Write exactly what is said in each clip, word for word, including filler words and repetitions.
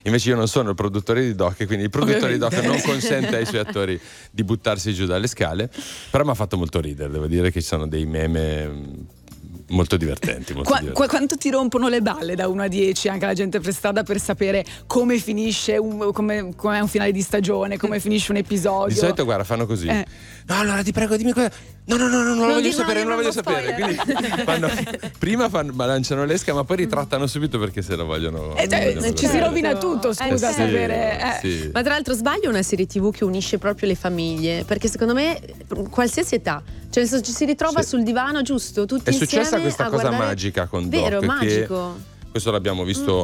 Invece io non sono il produttore di Doc, e quindi il produttore Ovviamente. di Doc non consente ai suoi attori di buttarsi giù dalle scale, però mi ha fatto molto ridere, devo dire che ci sono dei meme molto divertenti, molto Qua, divertenti. qua- quanto ti rompono le balle da uno a dieci anche la gente per strada per sapere come finisce un, come, come è un finale di stagione, come finisce un episodio? Di solito, guarda, fanno così. Eh. No, allora ti prego, dimmi cosa. No, no, no, no, non lo Non voglio di- no, sapere, io non lo non voglio lo sapere. Quindi fanno, prima fanno, ma lanciano l'esca, ma poi ritrattano subito perché se lo vogliono. Eh, cioè, lo vogliono ci si sapere. rovina tutto, scusa, Eh, sì. sapere. eh. Sì. Ma tra l'altro sbaglio una serie tivù che unisce proprio le famiglie, perché secondo me qualsiasi età, cioè nel senso, ci si ritrova Sì. sul divano, giusto? Tutti È insieme successa questa a cosa guardare- magica con Vero, Doc, magico. che questo l'abbiamo visto.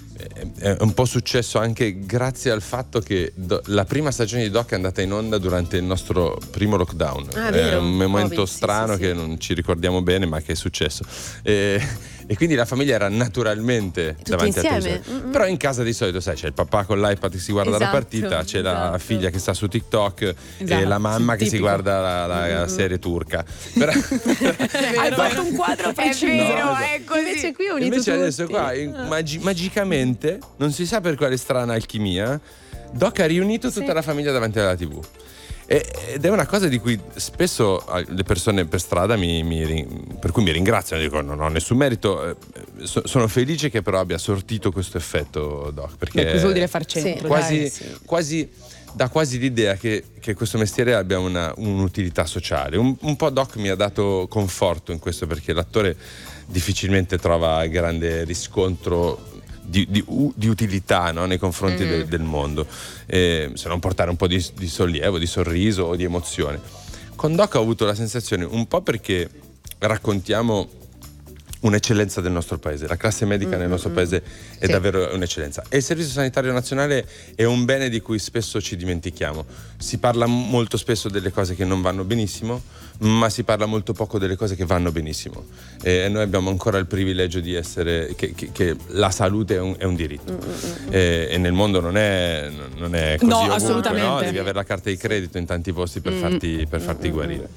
È un po' successo anche grazie al fatto che do- la prima stagione di Doc è andata in onda durante il nostro primo lockdown. Ah, è vero. un momento Covid, sì, strano sì, che sì. non ci ricordiamo bene, ma che è successo. E, e quindi la famiglia era naturalmente Tutti davanti insieme. al televisore. Mm-mm. Però in casa di solito, sai, c'è il papà con l'iPad che si guarda la Esatto, partita, c'è la esatto. figlia che sta su TikTok e Esatto, la mamma che si tipico. guarda la, la serie turca. Però, Hai fatto un quadro preciso. vero, No, è così. Invece qui ho unito Invece tutti. adesso qua in- magi- magicamente, non si sa per quale strana alchimia, Doc ha riunito tutta Sì. la famiglia davanti alla tivù. E- Ed è una cosa di cui spesso eh, le persone per strada mi, mi rin- per cui mi ringraziano, dicono non ho nessun merito. eh, so- sono felice che però abbia sortito questo effetto Doc, perché Beh, cosa vuol dire far centro? Sì. quasi, dai. sì. quasi dà quasi l'idea che, che questo mestiere abbia una, un'utilità sociale. Un, un po' Doc mi ha dato conforto in questo, perché l'attore difficilmente trova grande riscontro di, di- u- di utilità, no, nei confronti Mm-hmm. del, del mondo, eh, se non portare un po' di, di sollievo, di sorriso o di emozione. Con Doc ho avuto la sensazione, un po' perché raccontiamo un'eccellenza del nostro paese, la classe medica nel nostro paese è Sì. davvero un'eccellenza, e il Servizio Sanitario Nazionale è un bene di cui spesso ci dimentichiamo. Si parla m- molto spesso delle cose che non vanno benissimo, ma si parla molto poco delle cose che vanno benissimo, e noi abbiamo ancora il privilegio di essere che, che- che la salute è un, è un diritto, e, e nel mondo non è, non è così No, ovunque, assolutamente. no? Devi avere la carta di credito in tanti posti per farti, per farti guarire.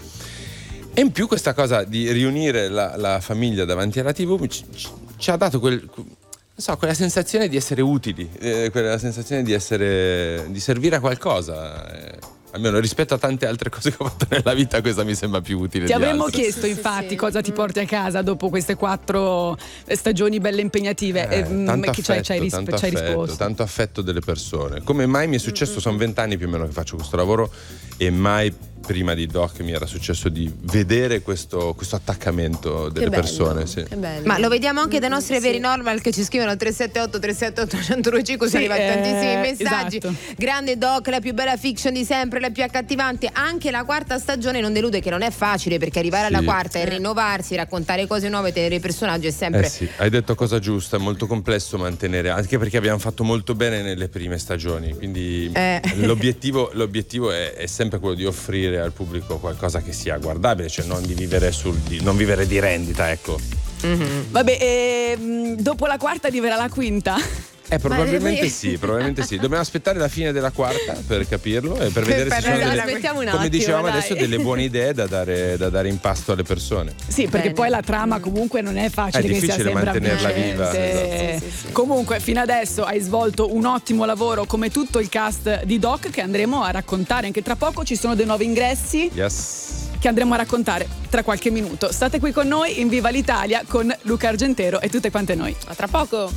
E in più questa cosa di riunire la, la famiglia davanti alla tivù ci, ci- ci ha dato quel, non so, quella sensazione di essere utili, eh, quella sensazione di essere di servire a qualcosa. eh, almeno rispetto a tante altre cose che ho fatto nella vita, questa mi sembra più utile Ti di avremmo altre. chiesto Sì, sì, infatti sì. cosa ti porti a casa dopo queste quattro stagioni belle impegnative. Eh, e, mm, tanto che ci hai- affetto, ci hai ris- tanto ci hai affetto, risposto. tanto affetto delle persone. Come mai mi è successo? Sono vent'anni più o meno che faccio questo lavoro, e mai prima di Doc mi era successo di vedere questo, questo attaccamento delle Che bello, persone. Sì. che bello. Ma lo vediamo anche dai nostri Sì. veri normal che ci scrivono al tre sette otto tre sette otto uno zero due cinque, Sì, sono arrivati eh, tantissimi messaggi. esatto. Grande Doc, la più bella fiction di sempre, la più accattivante. Anche la quarta stagione non delude, che non è facile, perché arrivare Sì. alla quarta e rinnovarsi, raccontare cose nuove, tenere i personaggi è sempre Eh sì, hai detto cosa giusta, è molto complesso mantenere, anche perché abbiamo fatto molto bene nelle prime stagioni, quindi Eh. l'obiettivo, l'obiettivo è, è sempre quello di offrire al pubblico qualcosa che sia guardabile, cioè non di vivere sul di, non vivere di rendita, ecco. Vabbè, ehm, dopo la quarta arriverà la quinta. Eh, probabilmente Ma- sì, probabilmente sì. Dobbiamo aspettare la fine della quarta per capirlo e per vedere se per sono vedere delle, la- aspettiamo un come attimo, dicevamo dai. adesso, delle buone idee da dare, da dare in pasto alle persone. Sì, perché Bene. poi la trama comunque non è facile È che sia difficile sempre mantenerla avvincente. viva, esatto. Sì, sì, sì. Comunque, fino adesso hai svolto un ottimo lavoro, come tutto il cast di Doc, che andremo a raccontare. Anche tra poco ci sono dei nuovi ingressi Yes. che andremo a raccontare tra qualche minuto. State qui con noi in Viva l'Italia con Luca Argentero e tutte quante noi. A tra poco.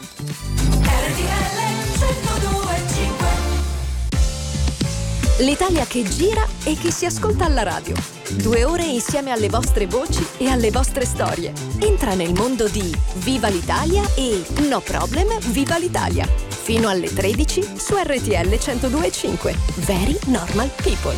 L'Italia che gira e che si ascolta alla radio. Due ore insieme alle vostre voci e alle vostre storie. Entra nel mondo di Viva l'Italia e No Problem Viva l'Italia. Fino alle tredici su R T L centodue e cinque. Very Normal People.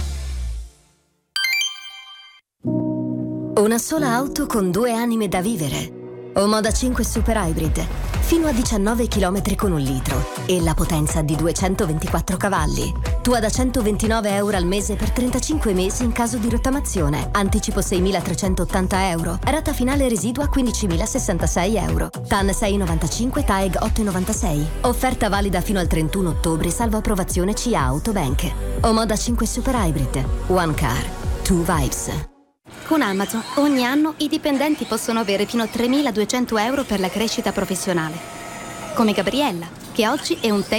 Una sola auto con due anime da vivere. Omoda cinque Super Hybrid, fino a diciannove chilometri con un litro e la potenza di duecentoventiquattro cavalli. Tua da centoventinove euro al mese per trentacinque mesi in caso di rottamazione. Anticipo seimilatrecentottanta euro. Rata finale residua quindicimilasessantasei euro. T A N sei virgola novantacinque, T A E G otto virgola novantasei. Offerta valida fino al trentuno ottobre, salvo approvazione C A Autobank. Omoda cinque Super Hybrid. One car, two vibes. Con Amazon ogni anno i dipendenti possono avere fino a tremiladuecento euro per la crescita professionale. Come Gabriella, che oggi è un tecnico